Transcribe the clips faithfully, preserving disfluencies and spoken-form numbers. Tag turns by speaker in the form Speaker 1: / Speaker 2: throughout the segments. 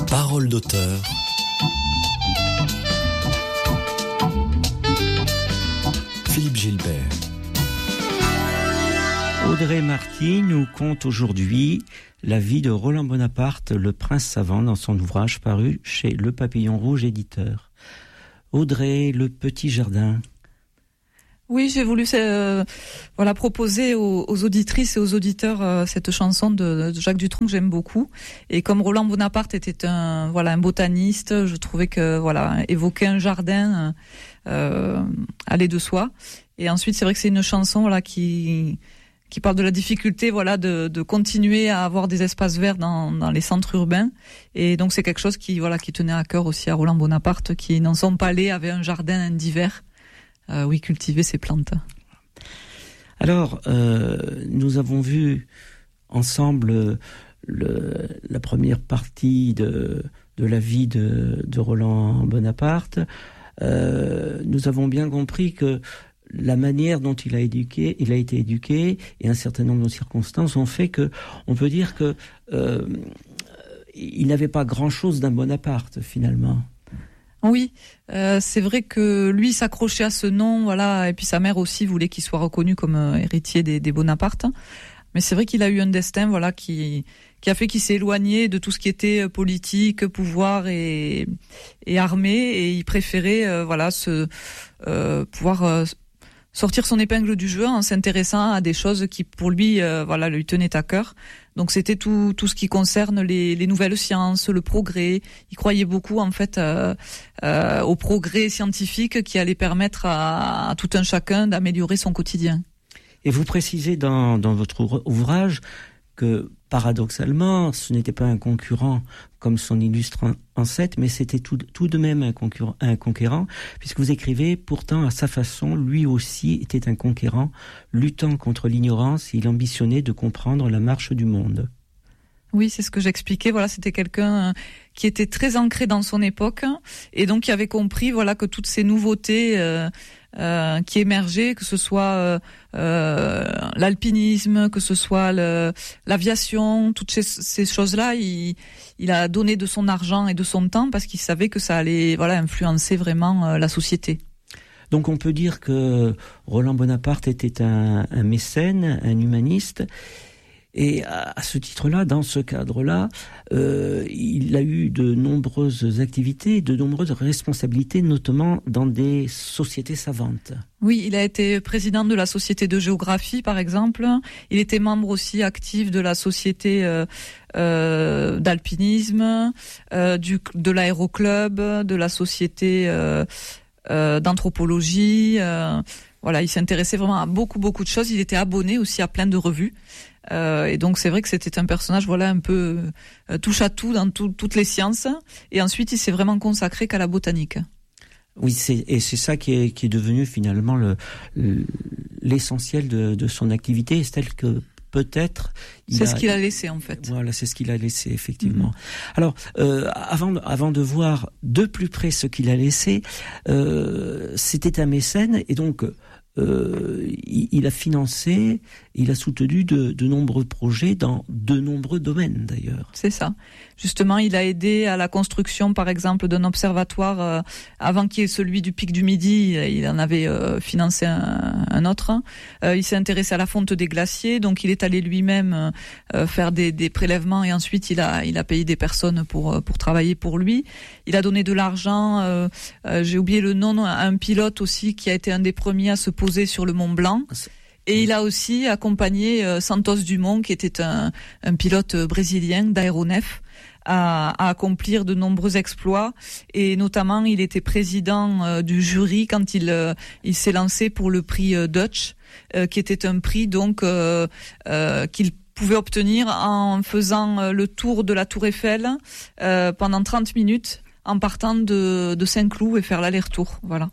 Speaker 1: Parole d'auteur. Philippe Gilbert.
Speaker 2: Audrey Marty nous conte aujourd'hui la vie de Roland Bonaparte, le prince savant, dans son ouvrage paru chez Le Papillon Rouge éditeur. Audrey, le petit jardin.
Speaker 3: Oui, j'ai voulu euh, voilà proposer aux, aux auditrices et aux auditeurs euh, cette chanson de, de Jacques Dutronc que j'aime beaucoup. Et comme Roland Bonaparte était un voilà un botaniste, je trouvais que voilà évoquer un jardin euh, allait de soi. Et ensuite, c'est vrai que c'est une chanson voilà qui qui parle de la difficulté voilà de, de continuer à avoir des espaces verts dans, dans les centres urbains. Et donc c'est quelque chose qui voilà qui tenait à cœur aussi à Roland Bonaparte, qui dans son palais avait un jardin d'hiver. Euh, oui, cultiver ces plantes.
Speaker 2: Alors, euh, nous avons vu ensemble le, la première partie de, de la vie de, de Roland Bonaparte. Euh, nous avons bien compris que la manière dont il a éduqué, il a été éduqué, et un certain nombre de circonstances ont fait que, on peut dire que euh, il n'avait pas grand-chose d'un Bonaparte finalement.
Speaker 3: Oui, euh, c'est vrai que lui s'accrochait à ce nom, voilà, et puis sa mère aussi voulait qu'il soit reconnu comme euh, héritier des, des Bonaparte. Mais c'est vrai qu'il a eu un destin, voilà, qui qui a fait qu'il s'est éloigné de tout ce qui était politique, pouvoir et et armée, et il préférait, euh, voilà, se euh, pouvoir euh, sortir son épingle du jeu en s'intéressant à des choses qui pour lui, euh, voilà, lui tenaient à cœur. Donc c'était tout tout ce qui concerne les, les nouvelles sciences, le progrès. Il croyait beaucoup en fait euh, euh, au progrès scientifique qui allait permettre à, à tout un chacun d'améliorer son quotidien.
Speaker 2: Et vous précisez dans dans votre ouvrage que paradoxalement, ce n'était pas un concurrent comme son illustre ancêtre, mais c'était tout, tout de même un concurrent, un conquérant, puisque vous écrivez, pourtant à sa façon, lui aussi était un conquérant, luttant contre l'ignorance, et il ambitionnait de comprendre la marche du monde.
Speaker 3: Oui, c'est ce que j'expliquais. Voilà, c'était quelqu'un qui était très ancré dans son époque, et donc qui avait compris, voilà, que toutes ces nouveautés euh, euh, qui émergeaient, que ce soit euh, euh, l'alpinisme, que ce soit le, l'aviation, toutes ces, ces choses-là, il, il a donné de son argent et de son temps parce qu'il savait que ça allait, voilà, influencer vraiment euh, la société.
Speaker 2: Donc on peut dire que Roland Bonaparte était un, un mécène, un humaniste. Et à ce titre-là, dans ce cadre-là, euh, il a eu de nombreuses activités, de nombreuses responsabilités, notamment dans des sociétés savantes.
Speaker 3: Oui, il a été président de la Société de géographie, par exemple. Il était membre aussi actif de la Société euh, euh, d'alpinisme, euh, du, de l'aéroclub, de la Société euh, euh, d'anthropologie. Euh, voilà, il s'intéressait vraiment à beaucoup, beaucoup de choses. Il était abonné aussi à plein de revues. Euh, et donc c'est vrai que c'était un personnage voilà un peu euh, touche à tout dans tout, toutes les sciences, et ensuite il s'est vraiment consacré qu'à la botanique.
Speaker 2: Oui, c'est, et c'est ça qui est, qui est devenu finalement le, le, l'essentiel de, de son activité, c'est tel que peut-être il
Speaker 3: c'est
Speaker 2: a,
Speaker 3: ce qu'il a laissé en fait.
Speaker 2: Voilà, c'est ce qu'il a laissé effectivement.
Speaker 3: Mm-hmm.
Speaker 2: Alors euh, avant avant de voir de plus près ce qu'il a laissé, euh, c'était un mécène, et donc Euh, il, il a financé, il a soutenu de, de nombreux projets dans de nombreux domaines d'ailleurs.
Speaker 3: C'est ça. Justement, il a aidé à la construction, par exemple, d'un observatoire euh, avant qu'il y ait celui du Pic du Midi. Il en avait euh, financé un, un autre. Euh, il s'est intéressé à la fonte des glaciers, donc il est allé lui-même euh, faire des, des prélèvements, et ensuite il a il a payé des personnes pour pour travailler pour lui. Il a donné de l'argent. Euh, euh, j'ai oublié le nom, à un pilote aussi qui a été un des premiers à se poser sur le Mont Blanc. Et il a aussi accompagné euh, Santos Dumont, qui était un, un pilote brésilien d'aéronef, à, à accomplir de nombreux exploits. Et notamment, il était président euh, du jury quand il, euh, il s'est lancé pour le prix euh, Dutch, euh, qui était un prix donc euh, euh, qu'il pouvait obtenir en faisant le tour de la Tour Eiffel euh, pendant trente minutes, en partant de, de Saint-Cloud et faire l'aller-retour. Voilà.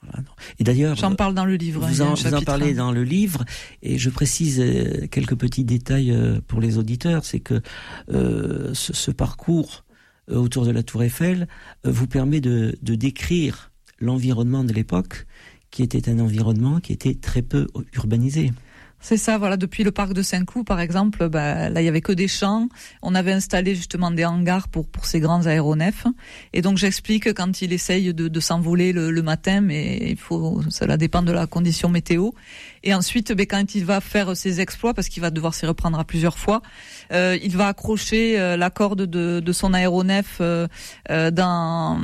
Speaker 2: Et d'ailleurs,
Speaker 3: j'en parle dans le livre.
Speaker 2: Vous en, vous en parlez dans le livre, et je précise quelques petits détails pour les auditeurs. C'est que euh, ce, ce parcours autour de la Tour Eiffel vous permet de, de décrire l'environnement de l'époque, qui était un environnement qui était très peu urbanisé.
Speaker 3: C'est ça, voilà. Depuis le parc de Saint-Cloud, par exemple, bah, là, il y avait que des champs. On avait installé justement des hangars pour pour ces grands aéronefs. Et donc, j'explique quand il essaye de, de s'envoler le, le matin, mais il faut, cela dépend de la condition météo. Et ensuite, bah, quand il va faire ses exploits, parce qu'il va devoir s'y reprendre à plusieurs fois, euh, il va accrocher euh, la corde de, de son aéronef euh, euh, dans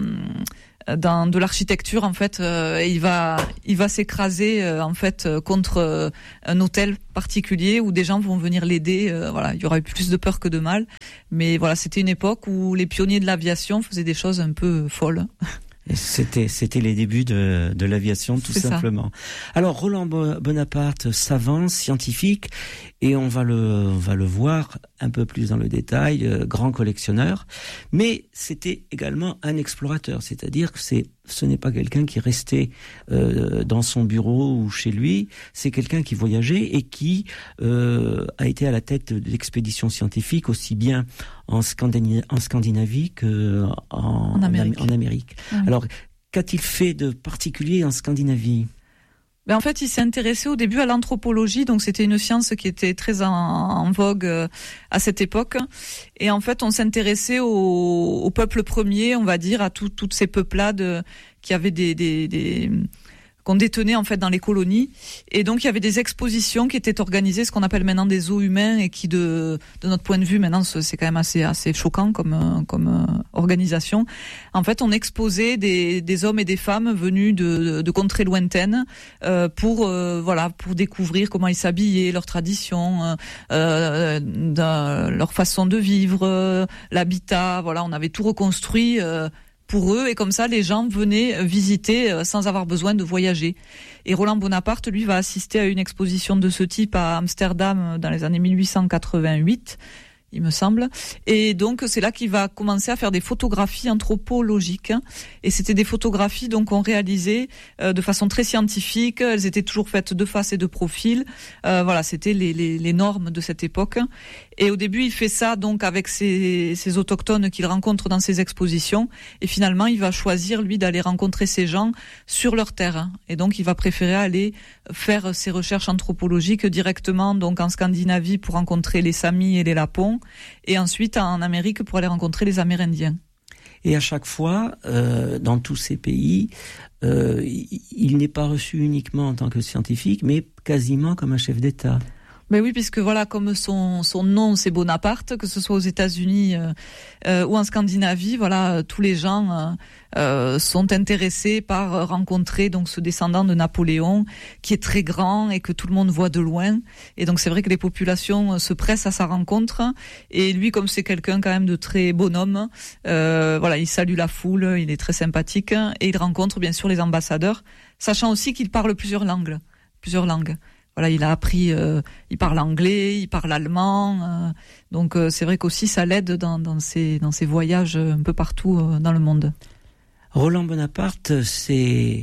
Speaker 3: dans de l'architecture en fait, euh, et il va il va s'écraser euh, en fait euh, contre euh, un hôtel particulier où des gens vont venir l'aider. Euh, voilà, il y aura eu plus de peur que de mal, mais voilà, c'était une époque où les pionniers de l'aviation faisaient des choses un peu folles.
Speaker 2: Et c'était c'était les débuts de de l'aviation tout
Speaker 3: C'est
Speaker 2: simplement. Ça. Alors Roland Bonaparte, savant, scientifique, et on va le on va le voir un peu plus dans le détail, euh, grand collectionneur, mais c'était également un explorateur, c'est-à-dire que c'est ce n'est pas quelqu'un qui restait euh, dans son bureau ou chez lui, c'est quelqu'un qui voyageait et qui euh, a été à la tête de l'expédition scientifique aussi bien en Scandinavie, en Scandinavie que en,
Speaker 3: en Amérique.
Speaker 2: En Amérique.
Speaker 3: Oui.
Speaker 2: Alors, qu'a-t-il fait de particulier en Scandinavie ?
Speaker 3: Ben en fait, il s'est intéressé au début à l'anthropologie, donc c'était une science qui était très en, en vogue euh, à cette époque. Et en fait, on s'intéressait au, au peuple premier, on va dire, à tout, toutes ces peuplades qui avaient des, des, des qu'on détenait en fait dans les colonies. Et donc il y avait des expositions qui étaient organisées, ce qu'on appelle maintenant des zoos humains, et qui de de notre point de vue maintenant c'est quand même assez assez choquant comme comme euh, organisation. En fait, on exposait des des hommes et des femmes venus de de contrées lointaines euh, pour euh, voilà pour découvrir comment ils s'habillaient, leurs traditions, euh, de, leur façon de vivre, euh, l'habitat. Voilà, on avait tout reconstruit. Euh, pour eux, et comme ça, les gens venaient visiter sans avoir besoin de voyager. Et Roland Bonaparte, lui, va assister à une exposition de ce type à Amsterdam dans les années mille huit cent quatre-vingt-huit, il me semble. Et donc, c'est là qu'il va commencer à faire des photographies anthropologiques. Et c'était des photographies donc qu'on réalisait euh, de façon très scientifique. Elles étaient toujours faites de face et de profil. Euh, voilà, c'était les, les, les normes de cette époque. Et au début, il fait ça donc avec ces, ces autochtones qu'il rencontre dans ses expositions. Et finalement, il va choisir, lui, d'aller rencontrer ces gens sur leur terre. Et donc, il va préférer aller faire ses recherches anthropologiques directement donc en Scandinavie pour rencontrer les Samis et les Lapons, et ensuite en Amérique pour aller rencontrer les Amérindiens.
Speaker 2: Et à chaque fois, euh, dans tous ces pays, euh, il n'est pas reçu uniquement en tant que scientifique, mais quasiment comme un chef d'État.
Speaker 3: Mais oui, puisque voilà, comme son son nom c'est Bonaparte, que ce soit aux États-Unis euh, euh, ou en Scandinavie, voilà, tous les gens euh, euh, sont intéressés par rencontrer donc ce descendant de Napoléon qui est très grand et que tout le monde voit de loin. Et donc c'est vrai que les populations se pressent à sa rencontre. Et lui, comme c'est quelqu'un quand même de très bonhomme, euh, voilà, il salue la foule, il est très sympathique et il rencontre bien sûr les ambassadeurs, sachant aussi qu'il parle plusieurs langues, plusieurs langues. Voilà, il a appris, euh, il parle anglais, il parle allemand, euh, donc euh, c'est vrai qu'aussi ça l'aide dans, dans ses dans ses voyages un peu partout euh, dans le monde.
Speaker 2: Roland Bonaparte, c'est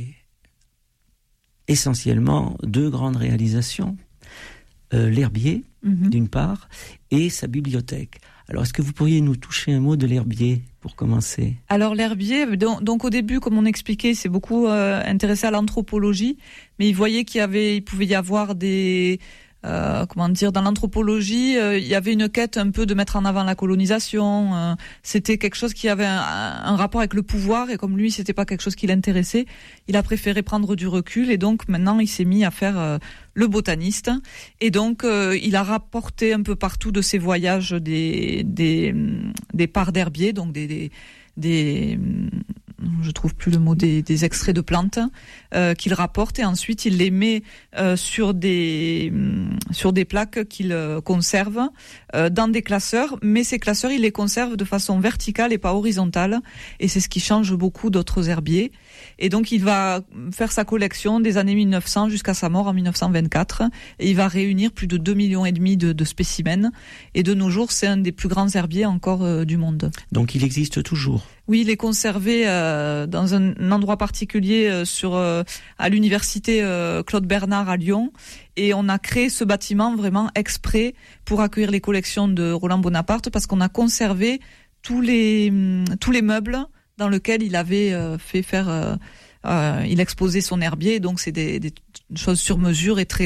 Speaker 2: essentiellement deux grandes réalisations, euh, l'herbier mm-hmm. d'une part et sa bibliothèque. Alors, est-ce que vous pourriez nous toucher un mot de l'herbier pour commencer ?
Speaker 3: Alors, l'herbier, donc, donc au début, comme on expliquait, c'est beaucoup euh, intéressé à l'anthropologie, mais il voyait qu'il y avait, il pouvait y avoir des, euh, comment dire, dans l'anthropologie, euh, il y avait une quête un peu de mettre en avant la colonisation. Euh, c'était quelque chose qui avait un, un rapport avec le pouvoir, et comme lui, c'était pas quelque chose qui l'intéressait, il a préféré prendre du recul, et donc maintenant, il s'est mis à faire euh, le botaniste, et donc euh, il a rapporté un peu partout de ses voyages des des des parts d'herbier, donc des des, des je trouve plus le mot, des, des extraits de plantes euh, qu'il rapporte, et ensuite il les met euh, sur des sur des plaques qu'il euh, conserve euh, dans des classeurs, mais ces classeurs il les conserve de façon verticale et pas horizontale, et c'est ce qui change beaucoup d'autres herbiers. Et donc il va faire sa collection des années mille neuf cents jusqu'à sa mort en mille neuf cent vingt-quatre, et il va réunir plus de deux millions et demi de, de spécimens, et de nos jours c'est un des plus grands herbiers encore euh, du monde.
Speaker 2: Donc il existe toujours ?
Speaker 3: Oui, il est conservé euh, dans un, un endroit particulier euh, sur euh, à l'université euh, Claude Bernard à Lyon, et on a créé ce bâtiment vraiment exprès pour accueillir les collections de Roland Bonaparte, parce qu'on a conservé tous les tous les meubles dans lesquels il avait euh, fait faire euh, euh, il exposait son herbier, donc c'est des, des choses sur mesure et très haut, et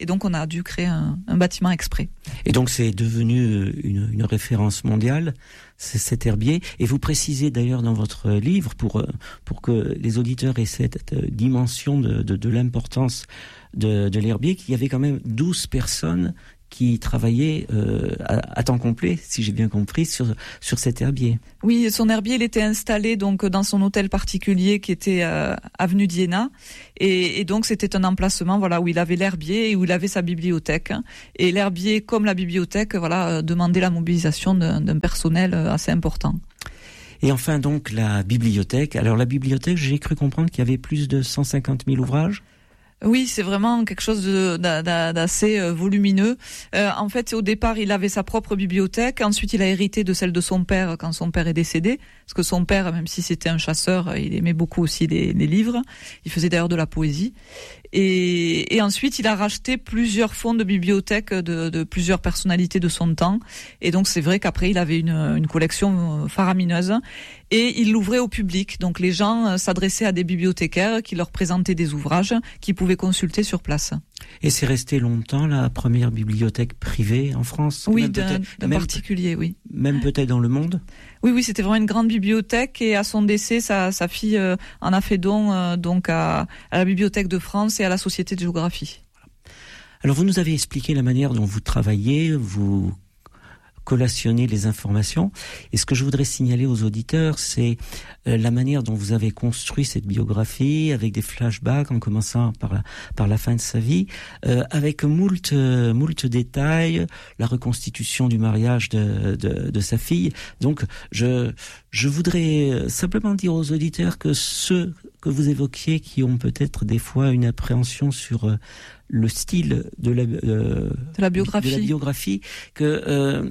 Speaker 3: Et donc, on a dû créer un, un bâtiment exprès.
Speaker 2: Et donc, c'est devenu une, une référence mondiale, c'est cet herbier. Et vous précisez d'ailleurs dans votre livre, pour, pour que les auditeurs aient cette dimension de, de, de l'importance de, de l'herbier, qu'il y avait quand même douze personnes qui travaillait euh, à, à temps complet, si j'ai bien compris, sur sur cet herbier.
Speaker 3: Oui, son herbier, il était installé donc dans son hôtel particulier qui était euh, avenue d'Iéna, et, et donc c'était un emplacement, voilà, où il avait l'herbier et où il avait sa bibliothèque. Et l'herbier, comme la bibliothèque, voilà, euh, demandait la mobilisation d'un, d'un personnel assez important.
Speaker 2: Et enfin donc la bibliothèque. Alors la bibliothèque, j'ai cru comprendre qu'il y avait plus de cent cinquante mille ouvrages.
Speaker 3: Oui, c'est vraiment quelque chose de, d'assez volumineux. Euh, en fait, au départ, il avait sa propre bibliothèque. Ensuite, il a hérité de celle de son père quand son père est décédé. Parce que son père, même si c'était un chasseur, il aimait beaucoup aussi les, les livres. Il faisait d'ailleurs de la poésie. Et, et ensuite, il a racheté plusieurs fonds de bibliothèque de, de plusieurs personnalités de son temps. Et donc, c'est vrai qu'après, il avait une, une collection faramineuse. Et il l'ouvrait au public. Donc, les gens s'adressaient à des bibliothécaires qui leur présentaient des ouvrages qu'ils pouvaient consulter sur place.
Speaker 2: Et c'est resté longtemps la première bibliothèque privée en France?
Speaker 3: Oui, d'un, d'un particulier, oui.
Speaker 2: Même peut-être dans le monde?
Speaker 3: Oui, oui, c'était vraiment une grande bibliothèque, et à son décès, sa, sa fille euh, en a fait don euh, donc à, à la Bibliothèque de France et à la Société de géographie.
Speaker 2: Alors, vous nous avez expliqué la manière dont vous travaillez, vous collationner les informations. Et ce que je voudrais signaler aux auditeurs, c'est euh, la manière dont vous avez construit cette biographie, avec des flashbacks, en commençant par la, par la fin de sa vie, euh, avec moult, euh, moult détails, la reconstitution du mariage de, de, de sa fille. Donc, je, je voudrais simplement dire aux auditeurs que ceux que vous évoquiez, qui ont peut-être des fois une appréhension sur euh, le style de la, euh,
Speaker 3: de la biographie,
Speaker 2: de la biographie que euh,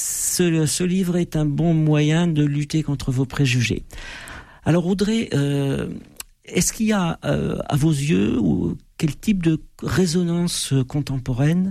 Speaker 2: ce, ce livre est un bon moyen de lutter contre vos préjugés. Alors Audrey, euh, est-ce qu'il y a euh, à vos yeux, ou quel type de résonance contemporaine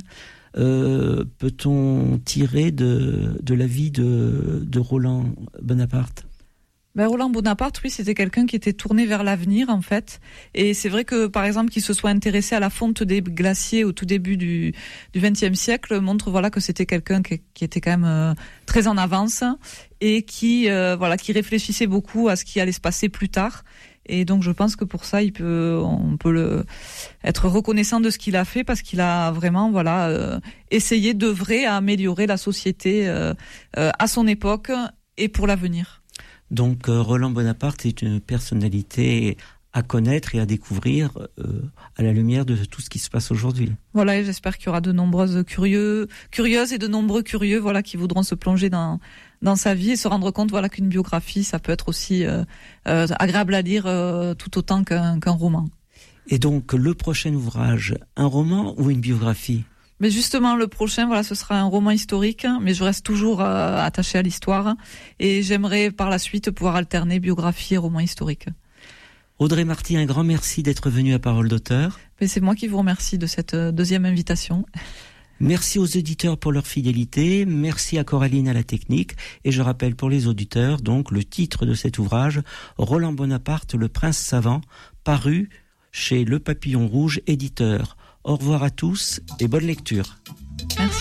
Speaker 2: euh, peut-on tirer de, de la vie de, de Roland Bonaparte?
Speaker 3: Ben Roland Bonaparte, oui, c'était quelqu'un qui était tourné vers l'avenir, en fait. Et c'est vrai que, par exemple, qu'il se soit intéressé à la fonte des glaciers au tout début du du vingtième siècle montre, voilà, que c'était quelqu'un qui, qui était quand même euh, très en avance, et qui, euh, voilà, qui réfléchissait beaucoup à ce qui allait se passer plus tard. Et donc, je pense que pour ça, il peut, on peut le, être reconnaissant de ce qu'il a fait, parce qu'il a vraiment, voilà, euh, essayé d'œuvrer à améliorer la société euh, euh, à son époque et pour l'avenir.
Speaker 2: Donc euh, Roland Bonaparte est une personnalité à connaître et à découvrir euh, à la lumière de tout ce qui se passe aujourd'hui.
Speaker 3: Voilà, et j'espère qu'il y aura de nombreuses curieux, curieuses et de nombreux curieux, voilà, qui voudront se plonger dans dans sa vie et se rendre compte, voilà, qu'une biographie, ça peut être aussi euh, euh, agréable à lire euh, tout autant qu'un, qu'un roman.
Speaker 2: Et donc le prochain ouvrage, un roman ou une biographie ?
Speaker 3: Mais justement, le prochain, voilà, ce sera un roman historique, mais je reste toujours euh, attachée à l'histoire, et j'aimerais par la suite pouvoir alterner biographie et roman historique.
Speaker 2: Audrey Marty, un grand merci d'être venue à Parole d'auteur.
Speaker 3: Mais c'est moi qui vous remercie de cette deuxième invitation.
Speaker 2: Merci aux auditeurs pour leur fidélité, merci à Coraline à la technique, et je rappelle pour les auditeurs donc le titre de cet ouvrage, Roland Bonaparte, le prince savant, paru chez Le Papillon Rouge, éditeur. Au revoir à tous et bonne lecture.
Speaker 3: Merci.